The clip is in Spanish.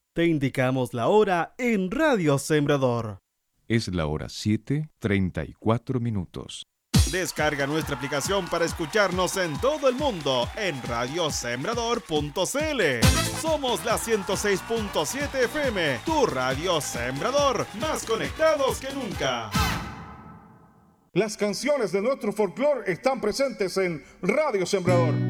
Te indicamos la hora en Radio Sembrador. Es la hora 7:34. Descarga nuestra aplicación para escucharnos en todo el mundo en radiosembrador.cl. Somos la 106.7 FM, tu Radio Sembrador, más conectados que nunca. Las canciones de nuestro folclore están presentes en Radio Sembrador.